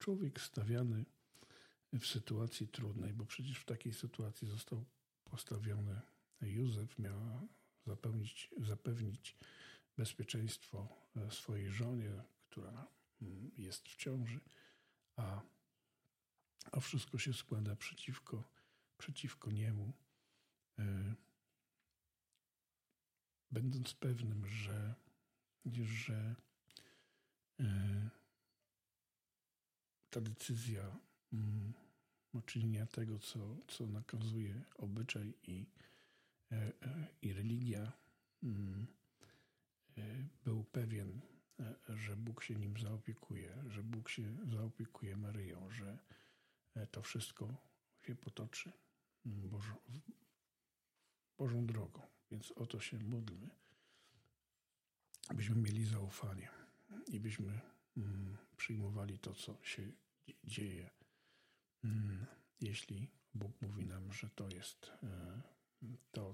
człowiek stawiany w sytuacji trudnej, bo przecież w takiej sytuacji został postawiony Józef, miał zapewnić bezpieczeństwo swojej żonie, która jest w ciąży, a wszystko się składa przeciwko niemu. Będąc pewnym, że ta decyzja uczynienia tego, co nakazuje obyczaj i religia, był pewien, że Bóg się nim zaopiekuje, że Bóg się zaopiekuje Maryją, że to wszystko się potoczy Bożą drogą. Więc o to się módlmy, byśmy mieli zaufanie i byśmy przyjmowali to, co się dzieje, jeśli Bóg mówi nam, że to jest to,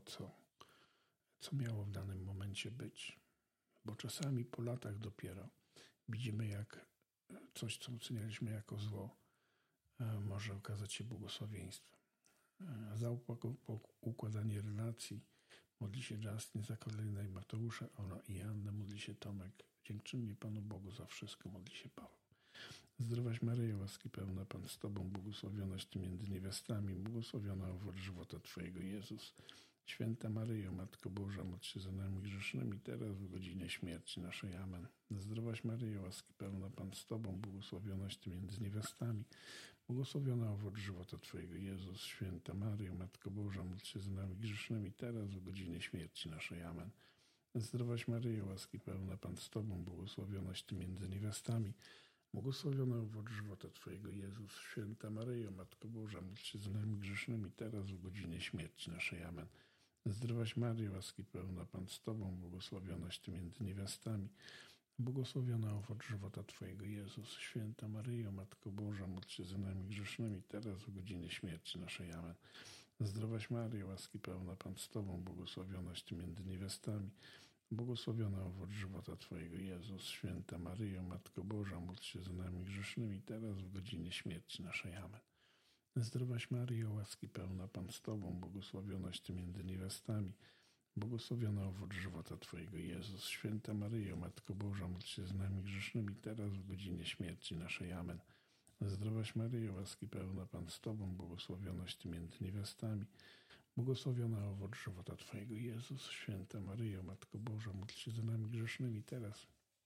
co miało w danym momencie być. Bo czasami po latach dopiero widzimy, jak coś, co ocenialiśmy jako zło, może okazać się błogosławieństwem. Za układanie relacji modli się Justin, za kolejnej Mateusza, Ola i Anna, modli się Tomek. Dziękczynię Panu Bogu za wszystko, modli się Paweł. Zdrowaś Maryjo, łaski pełna, Pan z Tobą, błogosławionaś Ty między niewiastami, błogosławiona owoc żywota Twojego, Jezus. Święta Maryjo, Matko Boża, módl się za nami grzesznymi, teraz w godzinie śmierci naszej. Amen. Zdrowaś Maryjo, łaski pełna, Pan z Tobą, błogosławionaś Ty między niewiastami, błogosławiona owoc żywota Twojego, Jezus. Święta Maryjo, Matko Boża, módl się za nami grzesznymi, teraz w godzinie śmierci naszej. Amen. Zdrowaś Maryjo, łaski pełna, Pan z Tobą, błogosławionaś Ty między niewiastami, błogosławiona owoc żywota Twojego, Jezus. Święta Maryjo, Matko Boża, módl się za nami grzesznymi, teraz w godzinie śmierci naszej. Amen. Zdrowaś Maryjo, łaski pełna, Pan z Tobą, błogosławionaś Ty między niewiastami, błogosławiona owoc żywota Twojego, Jezus. Święta Maryjo, Matko Boża, módl się za nami grzesznymi, teraz w godzinie śmierci naszej. Amen. Zdrowaś Maryjo, łaski pełna, Pan z Tobą, błogosławionaś Ty między niewiastami, błogosławiona owoc żywota Twojego, Jezus. Święta Maryjo, Matko Boża, módl się za nami grzesznymi, teraz w godzinie śmierci naszej. Amen. Zdrowaś Maryjo, łaski pełna, Pan z Tobą, błogosławionaś Ty między niewiastami, błogosławiona owoc żywota Twojego, Jezus. Święta Maryjo, Matko Boża, módl się z nami grzesznymi, teraz w godzinie śmierci naszej. Amen. Zdrowaś Maryjo, łaski pełna, Pan z Tobą, błogosławionaś Ty między niewiastami, błogosławiona owoc żywota Twojego, Jezus. Święta Maryjo, Matko Boża, módl się za nami grzesznymi, teraz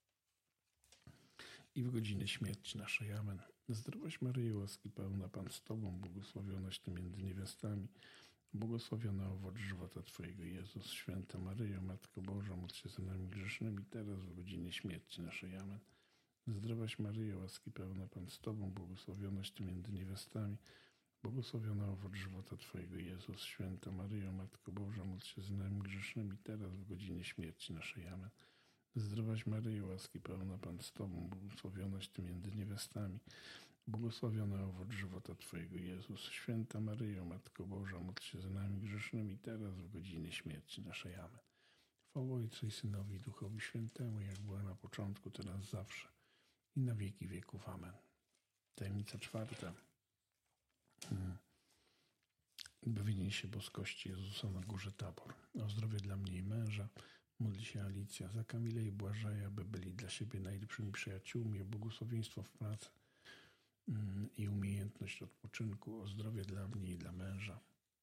i w godzinie śmierci naszej. Amen. Zdrowaś Maryjo, łaski pełna, Pan z Tobą, błogosławionaś Ty między niewiastami, błogosławiona owoc żywota Twojego, Jezus. Święta Maryjo, Matko Boża, módl się za nami grzesznymi, teraz w godzinie śmierci naszej. Amen. Zdrowaś Maryjo, łaski pełna, Pan z Tobą, błogosławionaś Ty między niewiastami, błogosławiona owoc żywota Twojego, Jezus. Święta Maryjo, Matko Boża, módl się za nami grzesznymi, teraz w godzinie śmierci naszej. Amen. Zdrowaś Maryjo, łaski pełna, Pan z Tobą, błogosławionaś Ty między niewiastami, błogosławiona owoc żywota Twojego, Jezus. Święta Maryjo, Matko Boża, módl się za nami grzesznymi, teraz w godzinie śmierci naszej. Amen. Chwała Ojcu i Synowi i Duchowi Świętemu, jak była na początku, teraz zawsze i na wieki wieków. Amen. Tajemnica czwarta. Bawienie się boskości Jezusa na górze Tabor. O zdrowie dla mnie i męża modli się Alicja. Za Kamilę i Błażeja, by byli dla siebie najlepszymi przyjaciółmi. O błogosławieństwo w pracy i umiejętność odpoczynku. O zdrowie dla mnie i dla męża.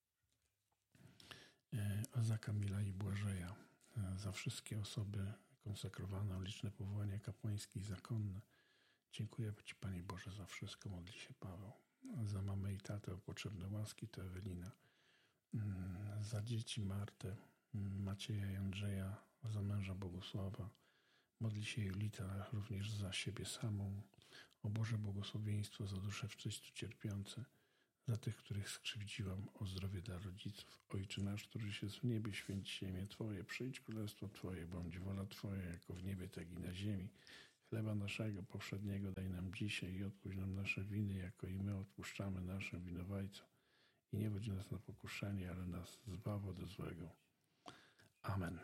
A za Kamila i Błażeja, za wszystkie osoby konsekrowane, o liczne powołania kapłańskie i zakonne. Dziękuję Ci, Panie Boże, za wszystko. Modli się Paweł. Za mamę i tatę o potrzebne łaski to Ewelina. Za dzieci Martę, Macieja i Andrzeja, za męża Bogusława. Modli się Julita również za siebie samą. O Boże błogosławieństwo za dusze wszyscy cierpiące, za tych, których skrzywdziłam. O zdrowie dla rodziców. Ojcze nasz, któryś jest w niebie, święć się imię Twoje. Przyjdź królestwo Twoje, bądź wola Twoja, jako w niebie, tak i na ziemi. Chleba naszego powszedniego daj nam dzisiaj i odpuść nam nasze winy, jako i my odpuszczamy naszym winowajcom. I nie wódź nas na pokuszenie, ale nas zbaw od złego. Amen.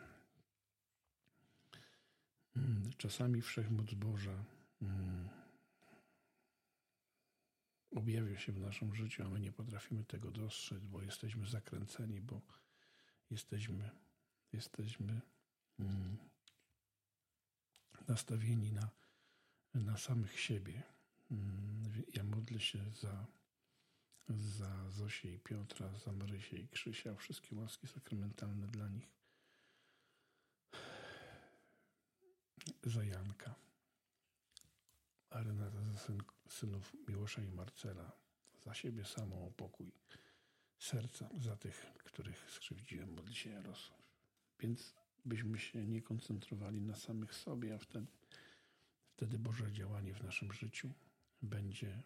Czasami wszechmoc Boża objawia się w naszym życiu, a my nie potrafimy tego dostrzec, bo jesteśmy zakręceni, bo jesteśmy nastawieni na samych siebie. Ja modlę się za Zosię i Piotra, za Marysię i Krzysia, wszystkie łaski sakramentalne dla nich, za Janka, a Renata za synów Miłosza i Marcela, za siebie samą o pokój serca, za tych, których skrzywdziłem, modli się Jarosław. Więc byśmy się nie koncentrowali na samych sobie, a wtedy Boże działanie w naszym życiu będzie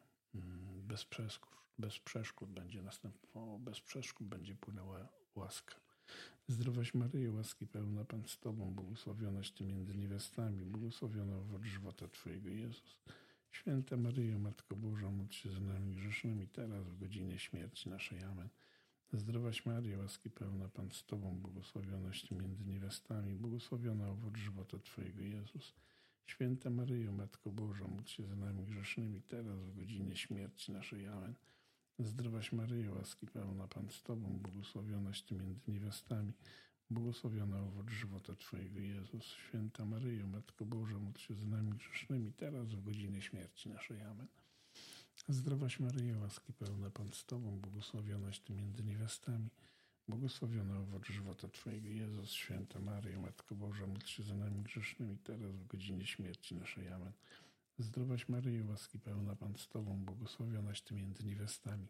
bez przeszkód będzie następowało, bez przeszkód będzie płynęła łaska. Zdrowaś Maryjo, łaski pełna, Pan z Tobą, błogosławionaś Ty między niewiastami, błogosławiona owoc żywota Twojego, Jezus. Święta Maryjo, Matko Boża, módl się za nami grzesznymi, teraz w godzinie śmierci naszej. Amen. Zdrowaś Maryjo, łaski pełna, Pan z Tobą, błogosławionaś Ty między niewiastami, błogosławiona owoc żywota Twojego, Jezus. Święta Maryjo, Matko Boża, módl się za nami grzesznymi, teraz w godzinie śmierci naszej. Amen. Zdrowaś Maryjo, łaski pełna, Pan z Tobą, błogosławionaś Ty między niewiastami, błogosławiona owoc żywota Twojego, Jezus. Święta Maryjo, Matko Boża, módl się za nami grzesznymi, teraz w godzinie śmierci naszej. Amen. Zdrowaś Maryjo, łaski pełna, Pan z Tobą, błogosławionaś Ty między niewiastami, błogosławiona owoc żywota Twojego, Jezus. Święta Maryjo, Matko Boża, módl się za nami grzesznymi, teraz w godzinie śmierci naszej. Amen. Zdrowaś Maryjo, łaski pełna, Pan z Tobą, błogosławionaś Ty między niewiastami,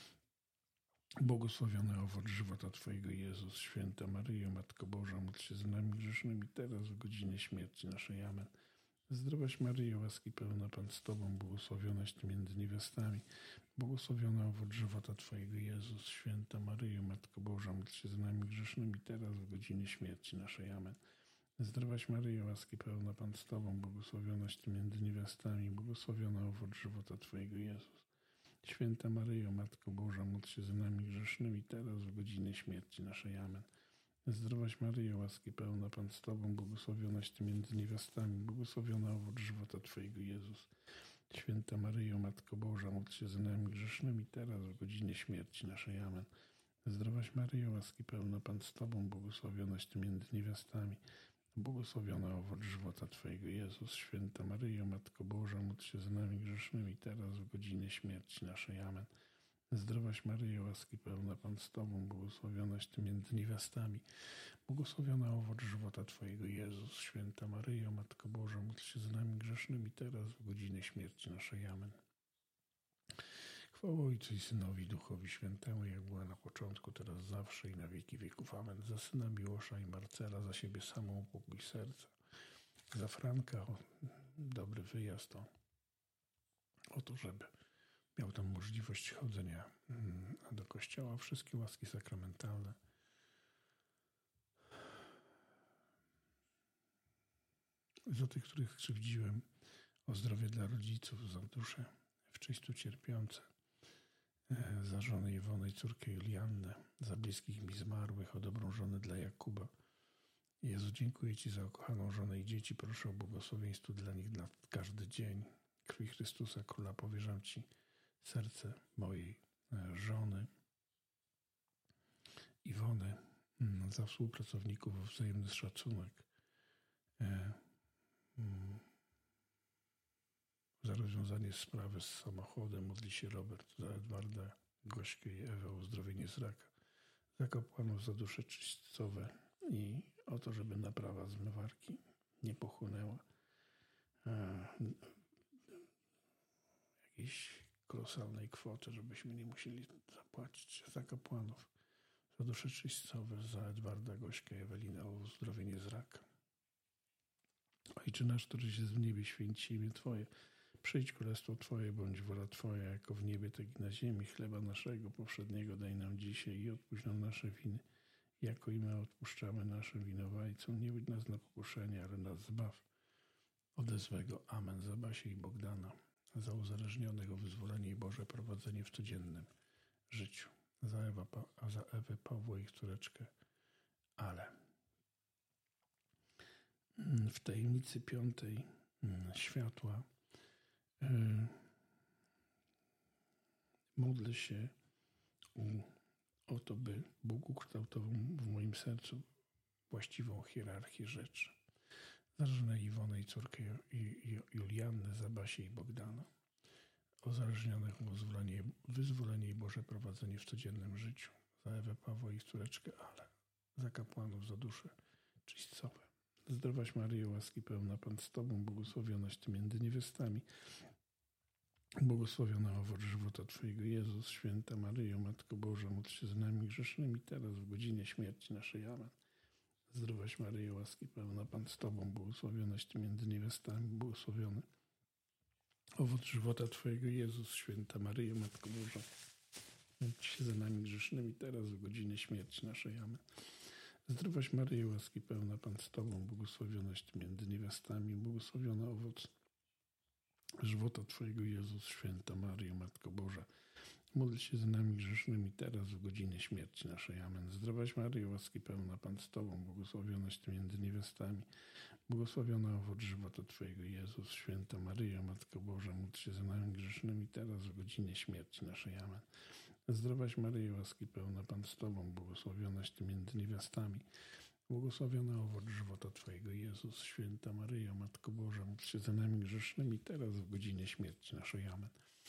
błogosławiony owoc żywota Twojego, Jezus. Święta Maryjo, Matko Boża, módl się za nami grzesznymi, teraz w godzinie śmierci naszej. Amen. Zdrowaś Maryjo, łaski pełna, Pan z Tobą, błogosławionaś Ty między niewiastami, błogosławiony owoc żywota Twojego, Jezus. Święta Maryjo, Matko Boża, módl się za nami grzesznymi, teraz w godzinie śmierci naszej. Amen. Zdrowaś Maryjo, łaski pełna, Pan z Tobą, błogosławionaś Ty między niewiastami, błogosławiona owoc żywota Twojego, Jezus. Święta Maryjo, Matko Boża, módl się za nami grzesznymi, teraz w godzinie śmierci naszej. Amen. Zdrowaś Maryjo, łaski pełna, Pan z Tobą, błogosławionaś Ty między niewiastami, błogosławiona owoc żywota Twojego, Jezus. Święta Maryjo, Matko Boża, módl się za nami grzesznymi, teraz w godzinie śmierci naszej. Amen. Zdrowaś Maryjo, łaski pełna, Pan z Tobą, błogosławionaś Ty między niewiastami, błogosławiona owoc żywota Twojego, Jezus. Święta Maryjo, Matko Boża, módl się za nami grzesznymi, teraz w godzinie śmierci naszej. Amen. Zdrowaś Maryjo, łaski pełna, Pan z Tobą, błogosławionaś Ty między niewiastami, błogosławiona owoc żywota Twojego, Jezus. Święta Maryjo, Matko Boża, módl się za nami grzesznymi, teraz w godzinie śmierci naszej. Amen. Chwała Ojcu i Synowi, i Duchowi Świętemu, jak była na początku, teraz zawsze i na wieki wieków. Amen. Za syna Miłosza i Marcela, za siebie samą pokój serca. Za Franka o dobry wyjazd, o to, żeby miał tam możliwość chodzenia do kościoła. Wszystkie łaski sakramentalne. Za tych, których skrzywdziłem, o zdrowie dla rodziców, za dusze w czystu cierpiące, za żonę Iwonę i córkę Juliannę, za bliskich mi zmarłych, o dobrą żonę dla Jakuba. Jezu, dziękuję Ci za ukochaną żonę i dzieci. Proszę o błogosławieństwo dla nich na każdy dzień. Krwi Chrystusa Króla powierzam Ci serce mojej żony Iwony, za współpracowników, o wzajemny szacunek, za rozwiązanie sprawy z samochodem. Modli się Robert, za Edwarda, Gośkę i Ewę o uzdrowienie z raka, za kapłanów, za dusze czyśćcowe i o to, żeby naprawa zmywarki nie pochłonęła jakiejś kolosalnej kwoty, żebyśmy nie musieli zapłacić, za kapłanów, za dusze czyśćcowe, za Edwarda, Gośkę i Ewelinę o uzdrowienie z raka. Ojcze nasz, któryś jest w niebie, święć się imię Twoje. Przyjdź królestwo Twoje, bądź wola Twoja, jako w niebie, tak i na ziemi. Chleba naszego powszedniego daj nam dzisiaj i odpuść nam nasze winy, jako i my odpuszczamy naszym winowajcom. Nie wódź nas na pokuszenie, ale nas zbaw ode złego. Amen. Za Basię i Bogdana, za uzależnionych o wyzwolenie i Boże prowadzenie w codziennym życiu. Za Ewę, Pawła i ich córeczkę, ale w tajemnicy piątej światła Modlę się o to, by Bóg ukształtował w moim sercu właściwą hierarchię rzeczy. Za żonę Iwonę i córkę Juliannę, za Basię i Bogdana. O zależnionych o wyzwolenie i Boże prowadzenie w codziennym życiu. Za Ewę, Pawła i córeczkę Ale. Za kapłanów, za dusze czyśćcowe. Zdrowaś Maryjo, łaski pełna, Pan z Tobą, błogosławionaś Ty między niewiastami. Błogosławiony owoc żywota Twojego, Jezus. Święta Maryjo, Matko Boża, módl się za nami grzesznymi, teraz w godzinie śmierci naszej. Amen. Zdrowaś Maryjo, łaski pełna, Pan z Tobą, błogosławionaś Ty między niewiastami, błogosławiony owoc żywota Twojego, Jezus. Święta Maryjo, Matko Boża, módl się za nami grzesznymi, teraz w godzinie śmierci naszej. Amen. Zdrowaś Maryjo, łaski pełna, Pan z Tobą, błogosławionaś Ty między niewiastami, błogosławiony owoc żywota Twojego, Jezus. Święta Maryjo, Matko Boża, módl się za nami grzesznymi, teraz w godzinie śmierci naszej. Amen. Zdrowaś Maryjo, łaski pełna, Pan z Tobą, błogosławionaś Ty między niewiastami, błogosławiony owoc żywota Twojego, Jezus. Święta Maryjo, Matko Boża, módl się za nami grzesznymi, teraz w godzinie śmierci naszej. Amen. Zdrowaś Maryjo, łaski pełna, Pan z Tobą, błogosławionaś Ty między niewiastami, błogosławiony owoc żywota Twojego, Jezus. Święta Maryjo, Matko Boża, módl się za nami grzesznymi, teraz w godzinie śmierci naszej. Amen.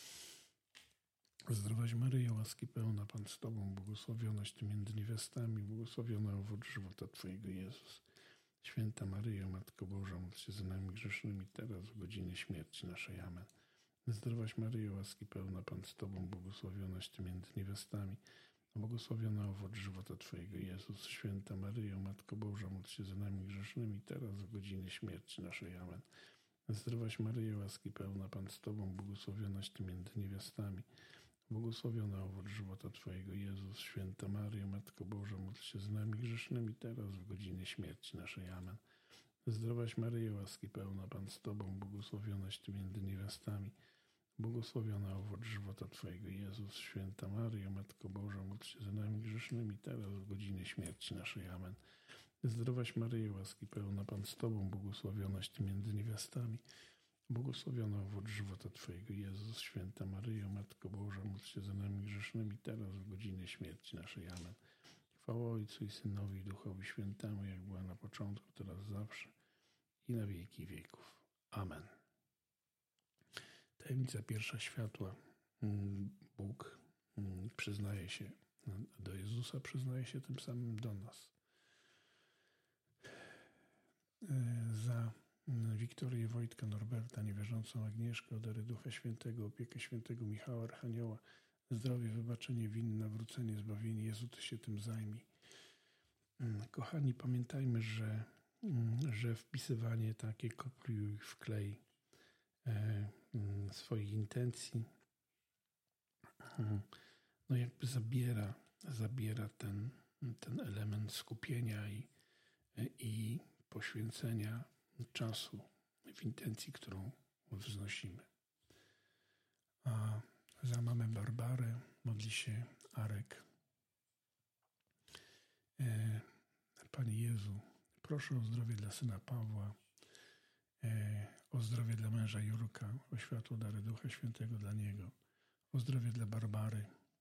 Zdrowaś Maryjo, łaski pełna, Pan z Tobą, błogosławionaś Ty między niewiastami, błogosławiony owoc żywota Twojego, Jezus. Święta Maryjo, Matko Boża, módl się za nami grzesznymi, teraz w godzinie śmierci naszej. Amen. Zdrowaś Maryjo, łaski pełna, Pan z Tobą, błogosławionaś Ty między niewiastami, błogosławiony owoc żywota Twojego, Jezus. Święta Maryjo, Matko Boża, módl się za nami grzesznymi, teraz w godzinie śmierci naszej. Amen. Zdrowaś Maryjo, łaski pełna, Pan z Tobą, błogosławionaś Ty między niewiastami, błogosławiony owoc żywota Twojego, Jezus. Święta Maryjo, Matko Boża, módl się z nami grzesznymi, teraz w godzinie śmierci naszej. Amen. Zdrowaś Maryjo, łaski pełna, Pan z Tobą, błogosławionaś Ty między niewiastami, błogosławiony owoc żywota Twojego, Jezus. Święta Maryjo, Matko Boża, módl się za nami grzesznymi, teraz w godzinie śmierci naszej. Amen. Zdrowaś Maryjo, łaski pełna, Pan z Tobą, błogosławionaś Ty między niewiastami, błogosławiony owoc żywota Twojego, Jezus. Święta Maryjo, Matko Boża, módl się za nami grzesznymi, teraz w godzinie śmierci naszej. Amen. Chwała Ojcu i Synowi i Duchowi Świętemu, jak była na początku, teraz zawsze i na wieki wieków. Amen. Tajemnica pierwsza światła. Bóg przyznaje się do Jezusa, przyznaje się tym samym do nas. Za Wiktorię, Wojtka, Norberta, niewierzącą Agnieszkę, dary Ducha Świętego, opiekę Świętego Michała Archanioła, zdrowie, wybaczenie win, nawrócenie, zbawienie. Jezu, Ty się tym zajmij. Kochani, pamiętajmy, że wpisywanie takie kopiuj wklej swoich intencji no jakby zabiera ten element skupienia i poświęcenia czasu w intencji, którą wznosimy. A za mamę Barbarę modli się Arek. Panie Jezu, proszę o zdrowie dla syna Pawła, o zdrowie dla męża Jurka, o światło, dary Ducha Świętego dla niego, o zdrowie dla Barbary,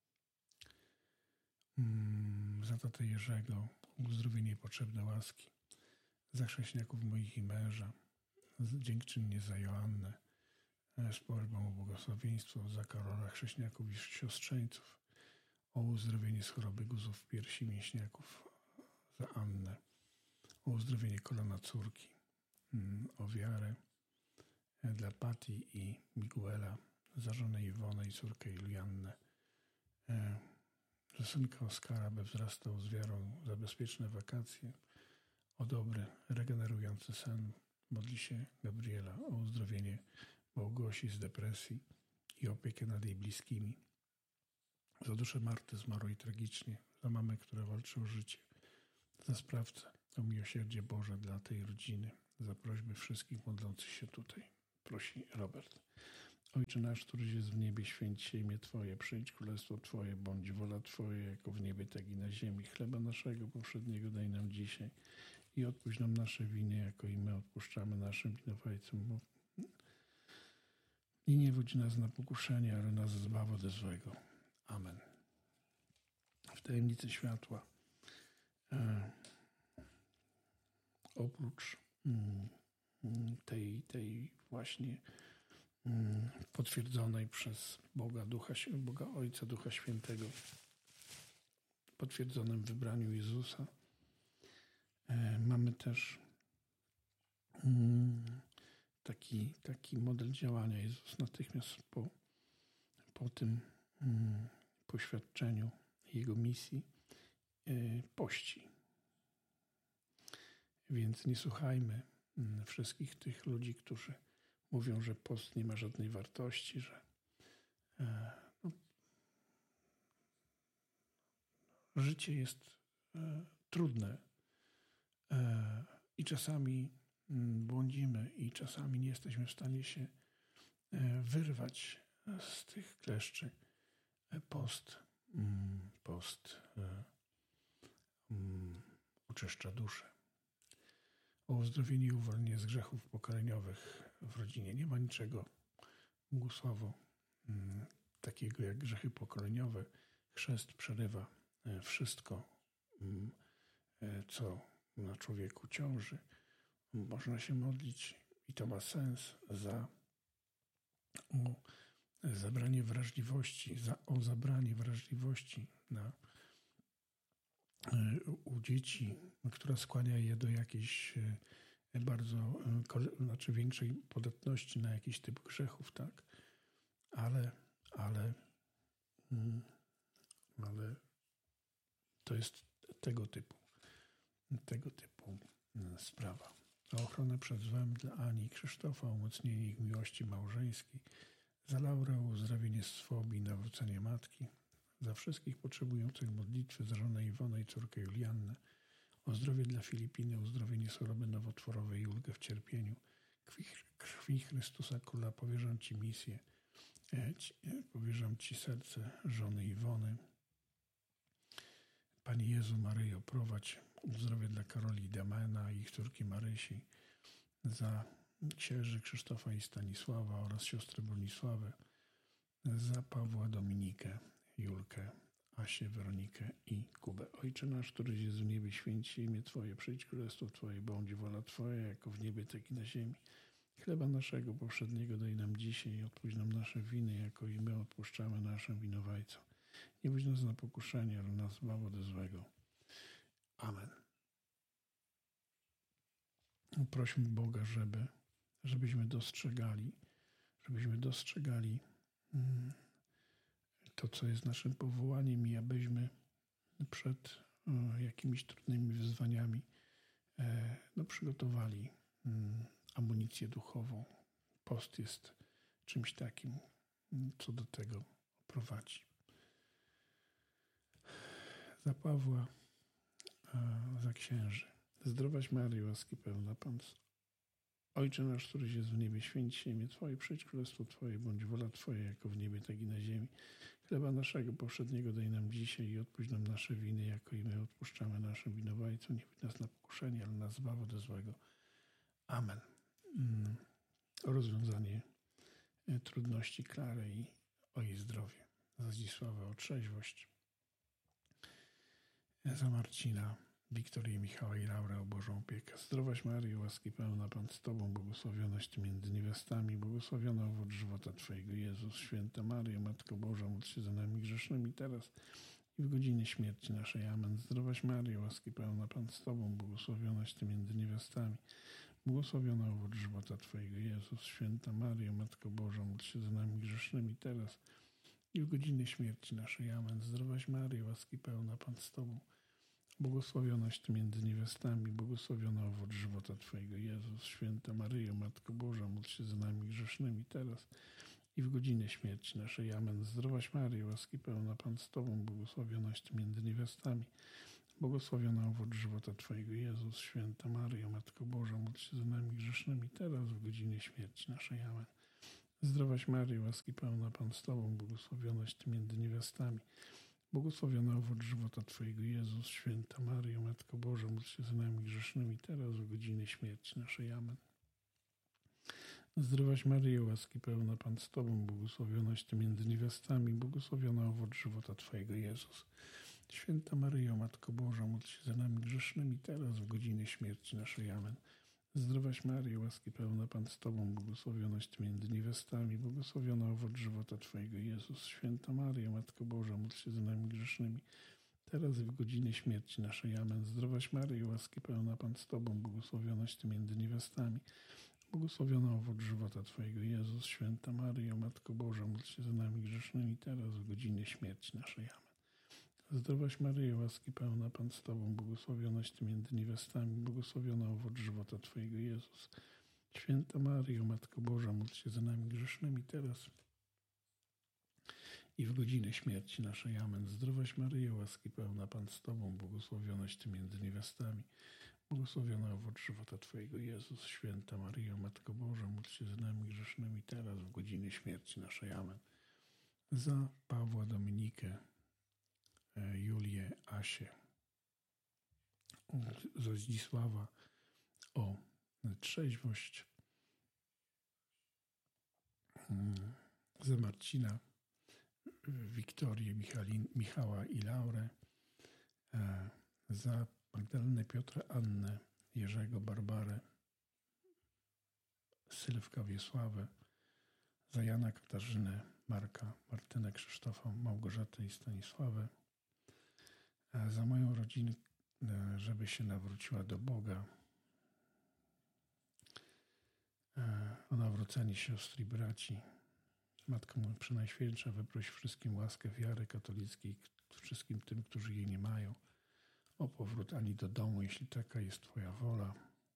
za tatę Jerzego, uzdrowienie i potrzebne łaski, za chrześniaków moich i męża, dziękczynnie za Joannę, z prośbą o błogosławieństwo, za Karola, chrześniaków i siostrzeńców, o uzdrowienie z choroby guzów piersi, mięśniaków, za Annę, o uzdrowienie kolana córki, o wiarę dla Pati i Miguela, za żonę Iwonę i córkę Juliannę, za synka Oskara, by wzrastał z wiarą, za bezpieczne wakacje, o dobry, regenerujący sen. Modli się Gabriela o uzdrowienie Małgosi z depresji i opiekę nad jej bliskimi, za duszę Marty zmarłej tragicznie, za mamę, która walczy o życie, za sprawcę, o miłosierdzie Boże dla tej rodziny, za prośby wszystkich modlących się tutaj. Prosi Robert. Ojcze nasz, któryś jest w niebie, święć się imię Twoje, przyjdź królestwo Twoje, bądź wola Twoja, jako w niebie, tak i na ziemi. Chleba naszego powszedniego daj nam dzisiaj i odpuść nam nasze winy, jako i my odpuszczamy naszym winowajcom. I nie wódź nas na pokuszenie, ale nas zbaw ode złego. Amen. W tajemnicy światła oprócz tej właśnie potwierdzonej przez Boga Ojca, Ducha Świętego, potwierdzonym w wybraniu Jezusa, mamy też taki model działania. Jezus natychmiast po tym poświadczeniu Jego misji pości. Więc nie słuchajmy wszystkich tych ludzi, którzy mówią, że post nie ma żadnej wartości, że życie jest trudne i czasami błądzimy i czasami nie jesteśmy w stanie się wyrwać z tych kleszczy. Post oczyszcza duszę. O uzdrowieniu i uwolnieniu z grzechów pokoleniowych w rodzinie nie ma niczego, Bogusławo, takiego jak grzechy pokoleniowe. Chrzest przerywa wszystko, co na człowieku ciąży. Można się modlić i to ma sens o zabranie wrażliwości u dzieci, która skłania je do jakiejś większej podatności na jakiś typ grzechów, tak? Ale to jest tego typu sprawa. O ochronę przed złem dla Ani i Krzysztofa, umocnienie ich miłości małżeńskiej, za Laurę o uzdrowienie z fobii, nawrócenie matki, za wszystkich potrzebujących modlitwy, za żonę Iwonę i córkę Juliannę, o zdrowie dla Filipiny, uzdrowienie z choroby nowotworowej i ulgę w cierpieniu, krwi Chrystusa Króla, powierzam Ci misję, powierzam Ci serce żony Iwony. Pani Jezu, Maryjo, prowadź, zdrowie dla Karoli i Damiana i ich córki Marysi, za księży Krzysztofa i Stanisława oraz siostrę Bronisławę, za Pawła, Dominikę, Julkę, Asię, Weronikę i Kubę. Ojcze nasz, któryś jest w niebie, święć się imię Twoje, przyjdź królestwo Twoje, bądź wola Twoja, jako w niebie, tak i na ziemi. Chleba naszego powszedniego daj nam dzisiaj i odpuść nam nasze winy, jako i my odpuszczamy naszym winowajcom. Nie budź nas na pokuszenie, ale nas zbaw ode złego. Amen. Prośmy Boga, żebyśmy dostrzegali to, co jest naszym powołaniem i abyśmy przed jakimiś trudnymi wyzwaniami przygotowali amunicję duchową. Post jest czymś takim, co do tego prowadzi. Za Pawła, za księży. Zdrowaś Maryjo, łaski pełna, Pan Ojcze nasz, któryś jest w niebie, święć się imię Twoje, przyjdź królestwo Twoje, bądź wola Twoja, jako w niebie, tak i na ziemi. Chleba naszego powszedniego daj nam dzisiaj i odpuść nam nasze winy, jako i my odpuszczamy naszym winowajcom. Nie budź nas na pokuszenie, ale nas zbaw ode złego. Amen. Rozwiązanie trudności Klary i o jej zdrowie. Za Zdzisławę o trzeźwość. Za Marcina, Wiktorię, Michała i Laurę o Bożą opiekę. Zdrowaś Maryjo, łaski pełna, Pan z Tobą, błogosławionaś Ty między niewiastami, błogosławiona owoc żywota Twojego, Jezus. Święta Maryjo, Matko Boża, módl się za nami grzesznymi teraz i w godzinie śmierci naszej. Amen. Zdrowaś Maryjo, łaski pełna, Pan z Tobą, błogosławionaś Ty między niewiastami, błogosławiona owoc żywota Twojego, Jezus. Święta Maryjo, Matko Boża, módl się za nami grzesznymi teraz i w godzinie śmierci naszej. Amen. Zdrowaś Maryjo, łaski pełna, Pan z Tobą, błogosławionaś Ty między niewiastami, błogosławiona owoc żywota Twojego, Jezus. Święta Maryjo, Matko Boża, módl się za nami grzesznymi teraz i w godzinę śmierci naszej. Amen. Zdrowaś Maryjo, łaski pełna, Pan z Tobą, błogosławionaś Ty między niewiastami, błogosławiona owoc żywota Twojego, Jezus. Święta Maryjo, Matko Boża, módl się za nami grzesznymi teraz w godzinie śmierci naszej. Amen. Zdrowaś Maryjo, łaski pełna, Pan z Tobą, błogosławionaś Ty między niewiastami, błogosławiona owoc żywota Twojego, Jezus. Święta Maryjo, Matko Boża, módl się za nami grzesznymi teraz w godzinie śmierci naszej. Amen. Zdrowaś Maryjo, łaski pełna Pan z Tobą, błogosławionaś Ty między niewiastami, błogosławiona owoc żywota Twojego, Jezus. Święta Maryjo, Matko Boża, módl się za nami grzesznymi, teraz w godzinie śmierci naszej. Amen. Zdrowaś Maryjo, łaski pełna Pan z Tobą, błogosławionaś Ty między niewiastami, błogosławiona owoc żywota Twojego, Jezus. Święta Maryjo, Matko Boża, módl się za nami grzesznymi, teraz i w godzinie śmierci naszej. Amen. Zdrowaś Maryjo, łaski pełna Pan z Tobą, błogosławionaś Ty między niewiastami, błogosławiona owoc żywota Twojego, Jezus. Święta Maryjo, Matko Boża, módl się za nami grzesznymi, teraz w godzinie śmierci naszej. Amen. Zdrowaś Maryjo, łaski pełna Pan z Tobą, błogosławionaś Ty między niewiastami, błogosławiona owoc żywota Twojego, Jezus. Święta Maryjo, Matko Boża, módl się za nami grzesznymi, teraz i w godzinę śmierci naszej. Amen. Zdrowaś Maryjo, łaski pełna Pan z Tobą, błogosławionaś Ty między niewiastami, błogosławiona owoc żywota Twojego, Jezus. Święta Maryjo, Matko Boża, módl się za nami grzesznymi, teraz w godzinie śmierci naszej. Amen. Za Pawła, Dominikę, Julię, Asię, za Zdzisława o trzeźwość, za Marcina, Wiktorię, Michała i Laurę, za Magdalenę, Piotra, Annę, Jerzego, Barbarę, Sylwka, Wiesławę, za Jana, Katarzynę, Marka, Martynę, Krzysztofa, Małgorzatę i Stanisławę, za moją rodzinę, żeby się nawróciła do Boga, o nawrócenie sióstr i braci. Matko moja Przenajświętsza, wyproś wszystkim łaskę wiary katolickiej, wszystkim tym, którzy jej nie mają, o powrót ani do domu, jeśli taka jest Twoja wola.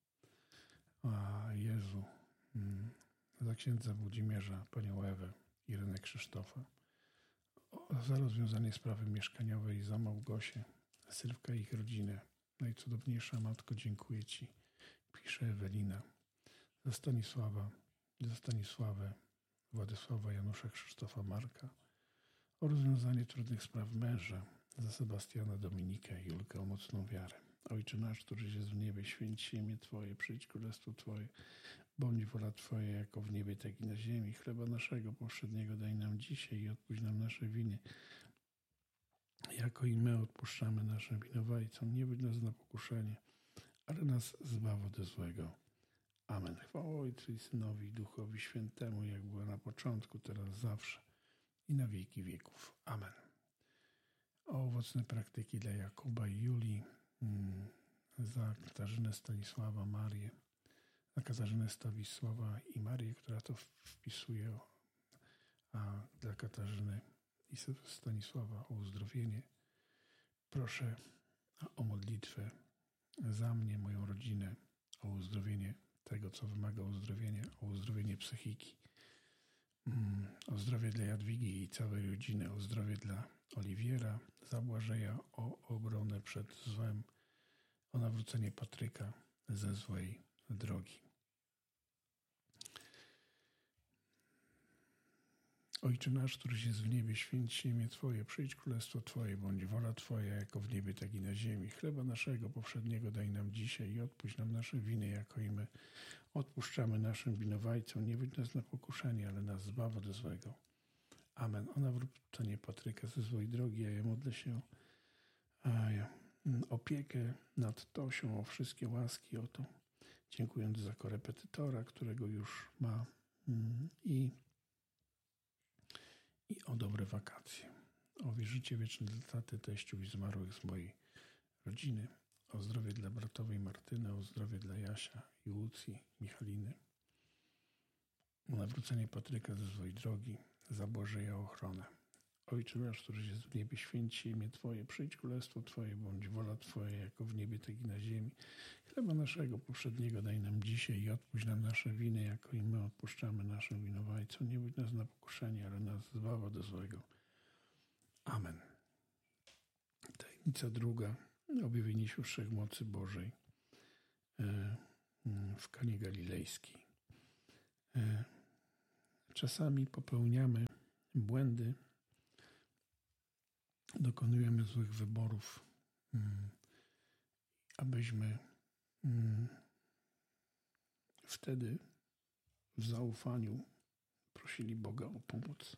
A Jezu, za księdza Włodzimierza, panią Ewę, Irenę, Krzysztofa, za rozwiązanie sprawy mieszkaniowej, za Małgosię, Sylwka i ich rodzinę. Najcudowniejsza Matko, dziękuję Ci, pisze Ewelina, za Stanisława, za Stanisławę, Władysława, Janusza, Krzysztofa, Marka, o rozwiązanie trudnych spraw męża, za Sebastiana, Dominikę i Julkę, o mocną wiarę. Ojcze nasz, któryś jest w niebie, święć się imię Twoje, przyjdź królestwo Twoje, bądź wola Twoja, jako w niebie, tak i na ziemi. Chleba naszego powszedniego daj nam dzisiaj i odpuść nam nasze winy, jako i my odpuszczamy naszym winowajcom. Nie wódź nas na pokuszenie, ale nas zbaw ode złego. Amen. Chwała Ojcu i Synowi i Duchowi Świętemu, jak była na początku, teraz, zawsze i na wieki wieków. Amen. O owocne praktyki dla Jakuba i Julii, za Katarzynę, Stanisława, Marię, za Katarzynę, Stanisława i Marię, która to wpisuje, a dla Katarzyny i Stanisława o uzdrowienie. Proszę o modlitwę za mnie, moją rodzinę, o uzdrowienie tego, co wymaga uzdrowienia, o uzdrowienie psychiki, o zdrowie dla Jadwigi i całej rodziny, o zdrowie dla Oliwiera, za Błażeja, o obronę przed złem, o nawrócenie Patryka ze złej drogi. Ojcze nasz, któryś jest w niebie, święć się imię Twoje, przyjdź królestwo Twoje, bądź wola Twoja, jako w niebie, tak i na ziemi. Chleba naszego powszedniego daj nam dzisiaj i odpuść nam nasze winy, jako i my odpuszczamy naszym winowajcom. Nie wódź nas na pokuszenie, ale nas zbaw ode złego. Amen. O nawrócenie Patryka ze złej drogi, a ja modlę się o opiekę nad Tosią, o wszystkie łaski, o to, dziękując za korepetytora, którego już ma, i o dobre wakacje, o życie wieczne dla taty, teściów i zmarłych z mojej rodziny, o zdrowie dla bratowej Martyny, o zdrowie dla Jasia i Łucji, Michaliny, o nawrócenie Patryka ze złej drogi, za Błażeja ochronę. Ojcze nasz, któryś jest w niebie, święć się imię Twoje, przyjdź królestwo Twoje, bądź wola Twoja, jako w niebie, tak i na ziemi. Chleba naszego powszedniego daj nam dzisiaj i odpuść nam nasze winy, jako i my odpuszczamy naszym winowajcom. Nie wódź nas na pokuszenie, ale nas zbaw ode złego. Amen. Tajemnica druga. Objawienie się wszechmocy Bożej w Kanie Galilejskiej. Czasami popełniamy błędy, dokonujemy złych wyborów, abyśmy wtedy w zaufaniu prosili Boga o pomoc.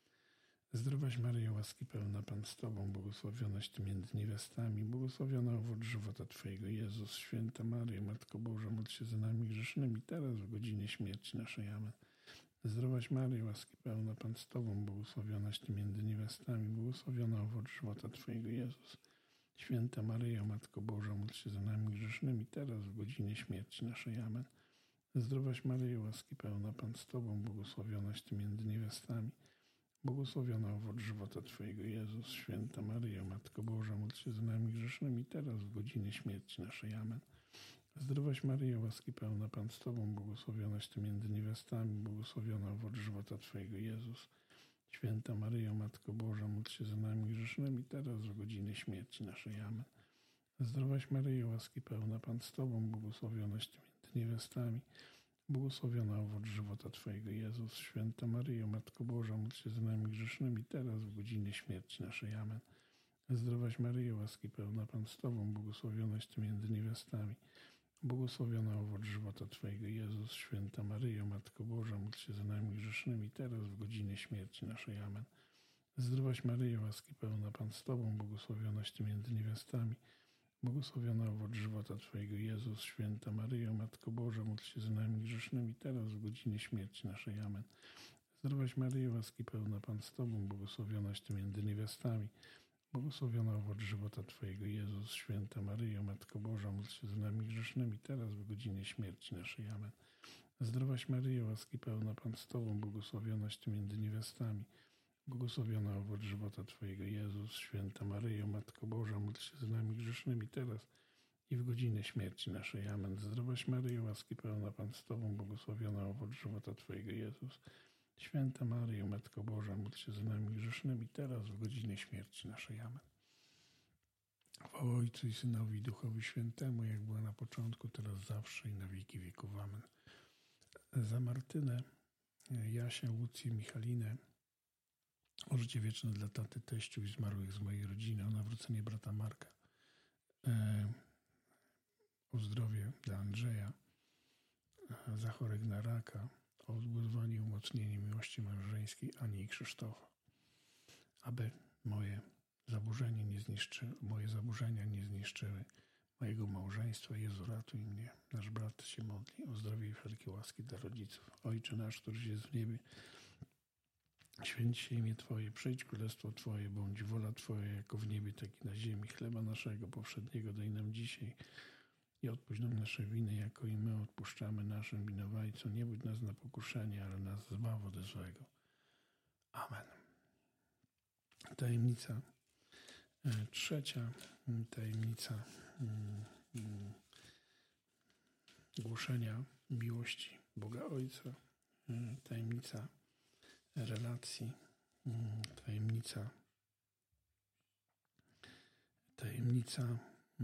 Zdrowaś Maryjo, łaski pełna, Pan z Tobą, błogosławionaś Ty między niewiastami, błogosławiona owoc żywota Twojego, Jezus. Święta Maryjo, Matko Boża, módl się za nami grzesznymi, teraz w godzinie śmierci naszej. Amen. Zdrowaś Maryjo, łaski pełna, Pan z Tobą, błogosławionaś Ty między niewiastami, błogosławiona owoc żywota Twojego, Jezus. Święta Maryjo, Matko Boża, módl się za nami grzesznymi, teraz w godzinie śmierci naszej. Amen. Zdrowaś Maryjo, łaski pełna, Pan z Tobą, błogosławionaś Ty między niewiastami, błogosławiona owoc żywota Twojego, Jezus. Święta Maryjo, Matko Boża, módl się za nami grzesznymi, teraz w godzinie śmierci naszej. Amen. Zdrowaś Maryjo, łaski pełna, Pan z Tobą, błogosławionaś Ty między niewiastami, błogosławiona owoc żywota Twojego, Jezus. Święta Maryjo, Matko Boża, módl się za nami grzesznymi, teraz w godzinie śmierci naszej. Amen. Zdrowaś Maryjo, łaski pełna, Pan z Tobą, błogosławionaś Ty między niewiastami, błogosławiona owoc żywota Twojego, Jezus. Święta Maryjo, Matko Boża, módl się za nami grzesznymi, teraz w godzinie śmierci naszej. Amen. Zdrowaś Maryjo, łaski pełna, Pan z Tobą, błogosławionaś Ty między niewiastami, błogosławiona owoc żywota Twojego, Jezus. Święta Maryjo, Matko Boża, módl się za nami grzesznymi, teraz w godzinie śmierci naszej. Amen. Zdrowaś Maryjo, łaski pełna, Pan z Tobą, błogosławionaś Ty między niewiastami, błogosławiona owoc żywota Twojego, Jezus. Święta Maryjo, Matko Boża, módl się za nami grzesznymi, teraz w godzinie śmierci naszej. Amen. Zdrowaś Maryjo, łaski pełna, Pan z Tobą, błogosławionaś Ty między niewiastami, błogosławiona owoc żywota Twojego, Jezus. Święta Maryjo, Matko Boża, módl się za nami grzesznymi, teraz w godzinie śmierci naszej. Amen. Zdrowaś Maryjo, łaski pełna, Pan z Tobą, błogosławionaś Ty między niewiastami, błogosławiona owoc żywota Twojego, Jezus. Święta Maryjo, Matko Boża, módl się za nami grzesznymi, teraz i w godzinę śmierci naszej. Amen. Zdrowaś Maryjo, łaski pełna, Pan z Tobą, błogosławiona owoc żywota Twojego, Jezus. Święta Maryjo, Matko Boża, módl się za nami grzesznymi, teraz w godzinie śmierci naszej. Amen. Chwała Ojcu i Synowi i Duchowi Świętemu, jak była na początku, teraz zawsze i na wieki wieków. Amen. Za Martynę, Jasię, Łucję, Michalinę, o życie wieczne dla taty, teściów i zmarłych z mojej rodziny, o nawrócenie brata Marka, o zdrowie dla Andrzeja, za chorych na raka, o odbudowanie i umocnienie miłości małżeńskiej Ani i Krzysztofa, aby moje zaburzenia nie zniszczyły mojego małżeństwa. Jezu, ratuj mnie. Nasz brat się modli o zdrowie i wszelkie łaski dla rodziców. Ojcze nasz, któryś jest w niebie, święć się imię Twoje, przyjdź królestwo Twoje, bądź wola Twoja, jako w niebie, tak i na ziemi. Chleba naszego powszedniego daj nam dzisiaj i odpuść nam nasze winy, jako i my odpuszczamy naszym winowajcom. Nie budź nas na pokuszenie, ale nas zbaw ode złego. Amen. Tajemnica trzecia, tajemnica głoszenia miłości Boga Ojca, tajemnica relacji, tajemnica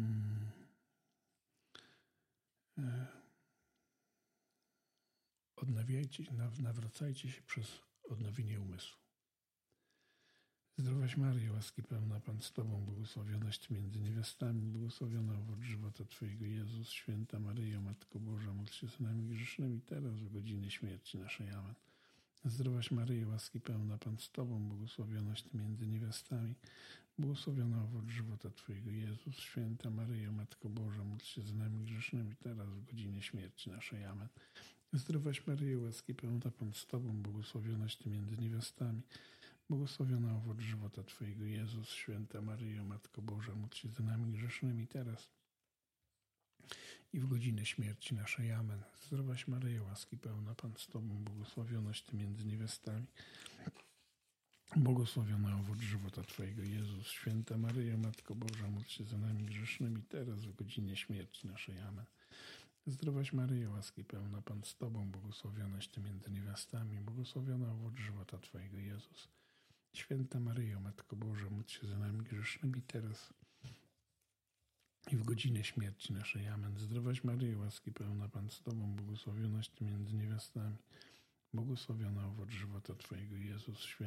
nawracajcie się przez odnowienie umysłu. Zdrowaś Maryjo, łaski pełna, Pan z Tobą, błogosławionaś Ty między niewiastami, błogosławiona owoc żywota Twojego, Jezus. Święta Maryjo, Matko Boża, módl się za nami grzesznymi, teraz w godzinie śmierci naszej. Amen. Zdrowaś Maryjo, łaski pełna, Pan z Tobą, błogosławionaś Ty między niewiastami, błogosławiona owoc żywota Twojego, Jezus. Święta Maryjo, Matko Boża, módl się za nami grzesznymi, teraz w godzinie śmierci naszej. Amen. Zdrowaś Maryjo, łaski pełna, Pan z Tobą, błogosławionaś Ty między niewiastami, błogosławiona owoc żywota Twojego, Jezus. Święta Maryjo, Matko Boża, módl się za nami grzesznymi, teraz i w godzinę śmierci naszej. Amen. Zdrowaś Maryjo, łaski pełna, Pan z Tobą, błogosławionaś Ty między niewiastami, błogosławiona owoc żywota Twojego, Jezus. Święta Maryjo, Matko Boża, módl się za nami grzesznymi, teraz w godzinie śmierci naszej. Amen. Zdrowaś Maryjo, łaski pełna, Pan z Tobą, błogosławionaś Ty między niewiastami, błogosławiona owoc żywota Twojego, Jezus. Święta Maryjo, Matko Boża, módl się za nami grzesznymi, teraz i w godzinę śmierci naszej. Amen. Zdrowaś Maryjo, łaski pełna, Pan z Tobą, błogosławionaś Ty między niewiastami, błogosławiona owoc żywota Twojego, Jezus.